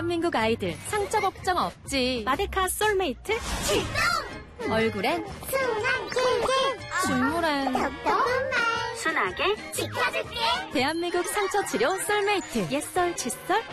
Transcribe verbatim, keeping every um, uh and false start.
대한민국 아이들 상처 걱정 없지. 마데카 솔메이트 출동! 얼굴엔 순한 길게 중물엔 똑똑한 말 순하게 지켜줄게. 대한민국 상처 치료 솔메이트. 옛설, 칫솔,